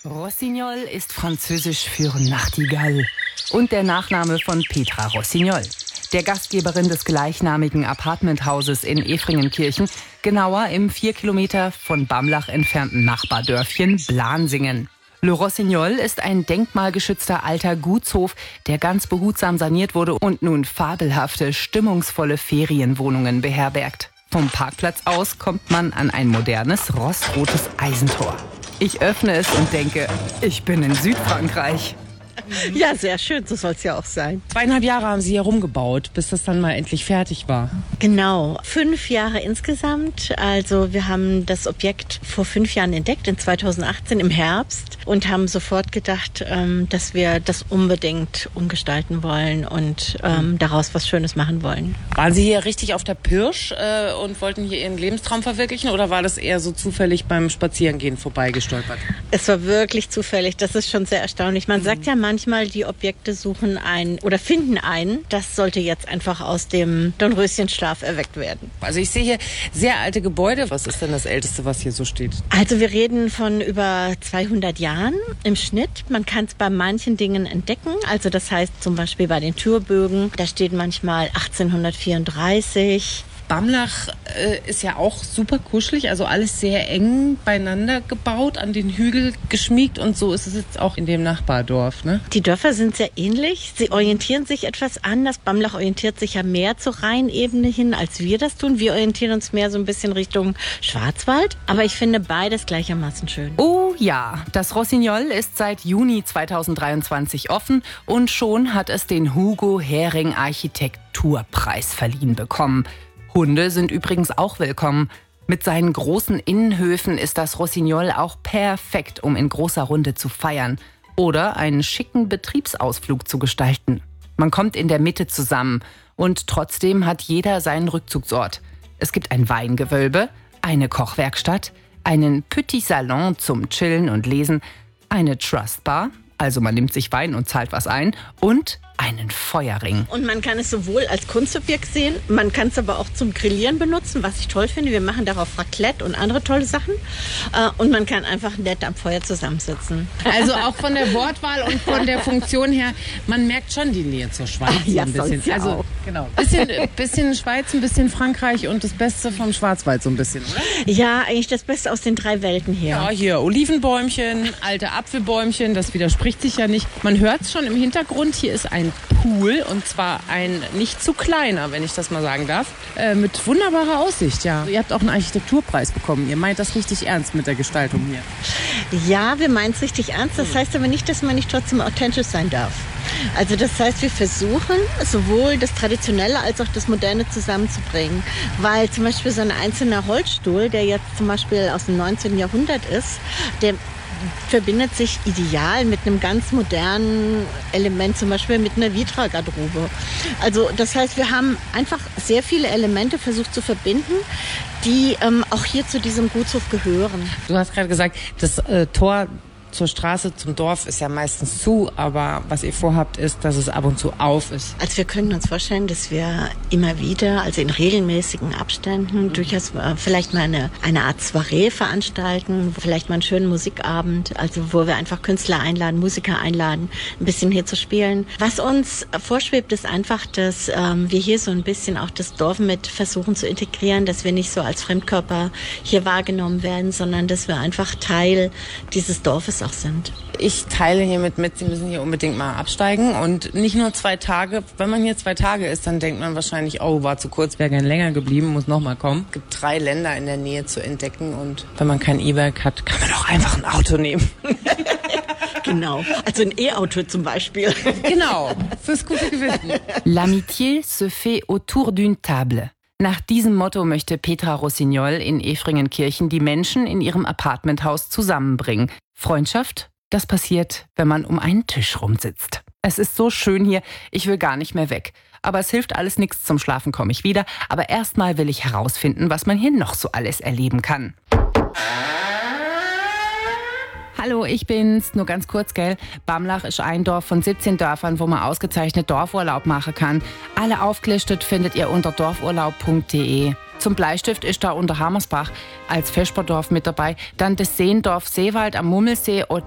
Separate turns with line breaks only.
Rossignol ist französisch für Nachtigall und der Nachname von Petra Rossignol, der Gastgeberin des gleichnamigen Apartmenthauses in Efringenkirchen, genauer im 4 Kilometer von Bamlach entfernten Nachbardörfchen Blansingen. Le Rossignol ist ein denkmalgeschützter alter Gutshof, der ganz behutsam saniert wurde und nun fabelhafte, stimmungsvolle Ferienwohnungen beherbergt. Vom Parkplatz aus kommt man an ein modernes, rostrotes Eisentor. Ich öffne es und denke, ich bin in Südfrankreich.
Ja, sehr schön, so soll es ja auch sein.
2,5 Jahre haben Sie hier rumgebaut, bis das dann mal endlich fertig war.
Genau, 5 Jahre insgesamt. Also wir haben das Objekt vor 5 Jahren entdeckt, in 2018 im Herbst. Und haben sofort gedacht, dass wir das unbedingt umgestalten wollen und daraus was Schönes machen wollen.
Waren Sie hier richtig auf der Pirsch und wollten hier Ihren Lebenstraum verwirklichen? Oder war das eher so zufällig beim Spazierengehen vorbeigestolpert?
Es war wirklich zufällig, das ist schon sehr erstaunlich. Man sagt ja manchmal, die Objekte suchen einen oder finden einen. Das sollte jetzt einfach aus dem Dornröschenschlaf erweckt werden.
Also ich sehe hier sehr alte Gebäude. Was ist denn das Älteste, was hier so steht?
Also wir reden von über 200 Jahren im Schnitt. Man kann es bei manchen Dingen entdecken. Also das heißt zum Beispiel bei den Türbögen, da steht manchmal 1834.
Bamlach ist ja auch super kuschelig, also alles sehr eng beieinander gebaut, an den Hügel geschmiegt und so ist es jetzt auch in dem Nachbardorf, ne?
Die Dörfer sind sehr ähnlich, sie orientieren sich etwas anders. Bamlach orientiert sich ja mehr zur Rheinebene hin, als wir das tun. Wir orientieren uns mehr so ein bisschen Richtung Schwarzwald, aber ich finde beides gleichermaßen schön.
Oh ja, das Rossignol ist seit Juni 2023 offen und schon hat es den Hugo Hering Architekturpreis verliehen bekommen. Hunde sind übrigens auch willkommen. Mit seinen großen Innenhöfen ist das Rossignol auch perfekt, um in großer Runde zu feiern oder einen schicken Betriebsausflug zu gestalten. Man kommt in der Mitte zusammen und trotzdem hat jeder seinen Rückzugsort. Es gibt ein Weingewölbe, eine Kochwerkstatt, einen Petit Salon zum Chillen und Lesen, eine Trustbar, also man nimmt sich Wein und zahlt was ein, und einen Feuerring.
Und man kann es sowohl als Kunstobjekt sehen, man kann es aber auch zum Grillieren benutzen, was ich toll finde. Wir machen darauf Raclette und andere tolle Sachen. Und man kann einfach nett am Feuer zusammensitzen.
Also auch von der Wortwahl und von der Funktion her, man merkt schon die Nähe zur Schweiz.
Ja,
ein bisschen.
ja
Also
auch.
Genau. Bisschen Schweiz, ein bisschen Frankreich und das Beste vom Schwarzwald so ein bisschen, oder?
Ja, eigentlich das Beste aus den 3 Welten her.
Ja, hier Olivenbäumchen, alte Apfelbäumchen, das widerspricht sich ja nicht. Man hört es schon im Hintergrund, hier ist ein Pool und zwar ein nicht zu kleiner, wenn ich das mal sagen darf, mit wunderbarer Aussicht, ja. Ihr habt auch einen Architekturpreis bekommen, ihr meint das richtig ernst mit der Gestaltung hier.
Ja, wir meinen es richtig ernst, das heißt aber nicht, dass man nicht trotzdem authentisch sein darf. Also das heißt, wir versuchen sowohl das Traditionelle als auch das Moderne zusammenzubringen, weil zum Beispiel so ein einzelner Holzstuhl, der jetzt zum Beispiel aus dem 19. Jahrhundert ist, der verbindet sich ideal mit einem ganz modernen Element, zum Beispiel mit einer Vitra-Garderobe. Also das heißt, wir haben einfach sehr viele Elemente versucht zu verbinden, die auch hier zu diesem Gutshof gehören.
Du hast gerade gesagt, das Tor zur Straße, zum Dorf ist ja meistens zu, aber was ihr vorhabt ist, dass es ab und zu auf ist.
Also wir können uns vorstellen, dass wir immer wieder, also in regelmäßigen Abständen, durchaus vielleicht mal eine Art Soiree veranstalten, vielleicht mal einen schönen Musikabend, also wo wir einfach Künstler einladen, Musiker einladen, ein bisschen hier zu spielen. Was uns vorschwebt, ist einfach, dass wir hier so ein bisschen auch das Dorf mit versuchen zu integrieren, dass wir nicht so als Fremdkörper hier wahrgenommen werden, sondern dass wir einfach Teil dieses Dorfes auch sind.
Ich teile hiermit mit, Sie müssen hier unbedingt mal absteigen und nicht nur 2 Tage. Wenn man hier 2 Tage ist, dann denkt man wahrscheinlich, oh, war zu kurz, wäre gern länger geblieben, muss nochmal kommen. Es gibt 3 Länder in der Nähe zu entdecken und wenn man kein E-Bike hat, kann man auch einfach ein Auto nehmen.
Genau, also ein E-Auto zum Beispiel.
Genau, fürs gute Gewissen.
L'amitié se fait autour d'une table. Nach diesem Motto möchte Petra Rossignol in Efringenkirchen die Menschen in ihrem Apartmenthaus zusammenbringen. Freundschaft, das passiert, wenn man um einen Tisch rumsitzt. Es ist so schön hier, ich will gar nicht mehr weg. Aber es hilft alles nichts, zum Schlafen komme ich wieder. Aber erstmal will ich herausfinden, was man hier noch so alles erleben kann. Hallo, ich bin's. Nur ganz kurz, gell? Bamlach ist ein Dorf von 17 Dörfern, wo man ausgezeichnet Dorfurlaub machen kann. Alle aufgelistet findet ihr unter dorfurlaub.de. Zum Bleistift ist da unter Hammersbach als Feschberdorf mit dabei. Dann das Seendorf Seewald am Mummelsee